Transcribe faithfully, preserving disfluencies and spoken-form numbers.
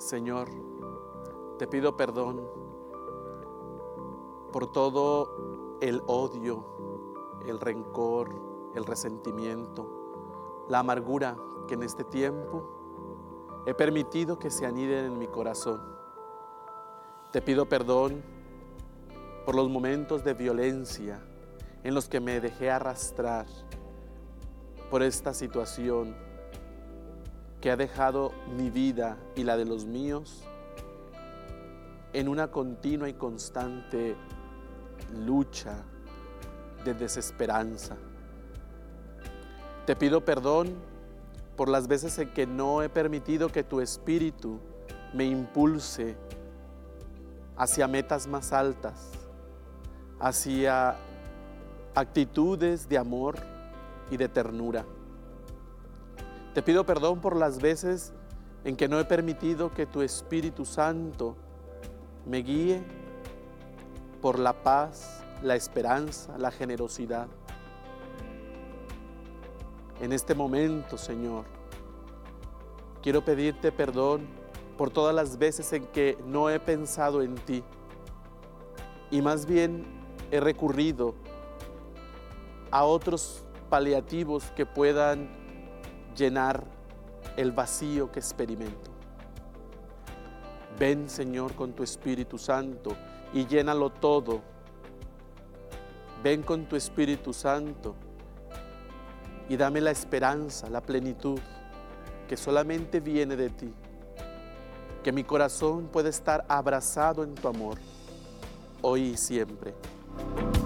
Señor, te pido perdón por todo el odio, el rencor, el resentimiento, la amargura que en este tiempo he permitido que se aniden en mi corazón. Te pido perdón por los momentos de violencia en los que me dejé arrastrar por esta situación que ha dejado mi vida y la de los míos en una continua y constante lucha de desesperanza. Te pido perdón por las veces en que no he permitido que tu Espíritu me impulse hacia metas más altas, hacia actitudes de amor y de ternura. Te pido perdón por las veces en que no he permitido que tu Espíritu Santo me guíe por la paz, la esperanza, la generosidad. En este momento, Señor, quiero pedirte perdón por todas las veces en que no he pensado en ti y más bien he recurrido a otros paliativos que puedan llenar el vacío que experimento. Ven, Señor, con tu Espíritu Santo y llénalo todo. Ven con tu Espíritu Santo y dame la esperanza, la plenitud que solamente viene de ti. Que mi corazón pueda estar abrazado en tu amor, hoy y siempre.